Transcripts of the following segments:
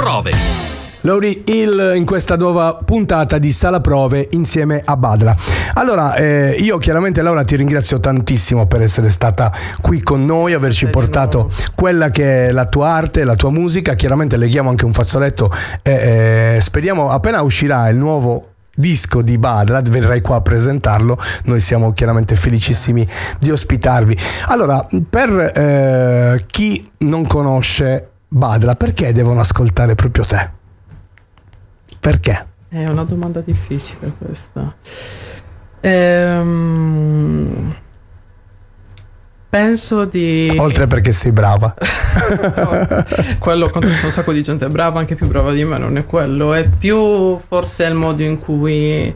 Prove. Lauryn Hill in questa nuova puntata di Sala Prove insieme a Badra. Allora, io chiaramente, Laura, ti ringrazio tantissimo per essere stata qui con noi, averci portato quella che è la tua arte, la tua musica. Chiaramente leghiamo anche un fazzoletto e speriamo appena uscirà il nuovo disco di Badra, verrai qua a presentarlo. Noi siamo chiaramente felicissimi di ospitarvi. Allora, per chi non conosce Badra, perché devono ascoltare proprio te? Perché? È una domanda difficile questa. Penso di... Oltre perché sei brava. No, quello, conosco un sacco di gente brava, anche più brava di me, non è quello. È più forse il modo in cui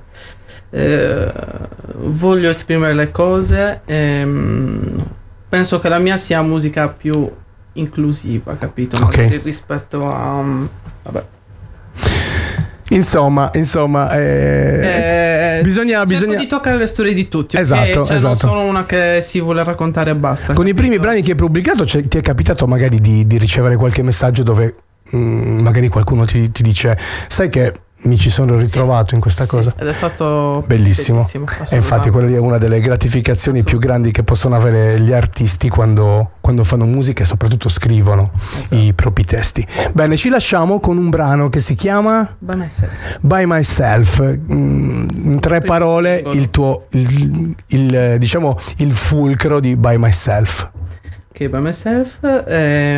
voglio esprimere le cose. Penso che la mia sia musica più inclusiva, capito? Okay. Rispetto a... vabbè. Insomma, bisogna di toccare le storie di tutti. Esatto, okay? esatto. Non sono una che si vuole raccontare e basta. Con capito? i primi brani che hai pubblicato, ti è capitato magari di ricevere qualche messaggio dove magari qualcuno ti dice: sai che mi ci sono ritrovato in questa cosa? Ed è stato bellissimo. E infatti quella lì è una delle gratificazioni più grandi che possono avere gli artisti quando fanno musica e soprattutto scrivono i propri testi. Bene, ci lasciamo con un brano che si chiama By Myself. In tre parole il tuo diciamo il fulcro di By Myself. By Myself è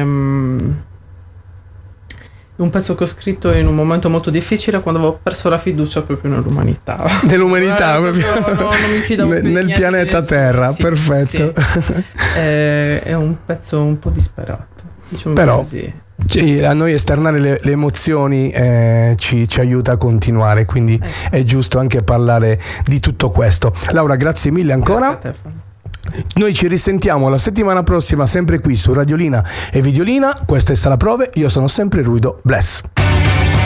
un pezzo che ho scritto in un momento molto difficile, quando avevo perso la fiducia proprio nell'umanità. Nell'umanità, proprio non mi fidavo più nel pianeta Terra, sì, perfetto. Sì. È un pezzo un po' disperato, diciamo. Però così. A noi esternare le emozioni ci aiuta a continuare, quindi è giusto anche parlare di tutto questo. Laura, grazie mille ancora. Grazie a te. Noi ci risentiamo la settimana prossima, sempre qui su Radiolina e Videolina. Questa è Sala Prove, io sono sempre Ruido Bless.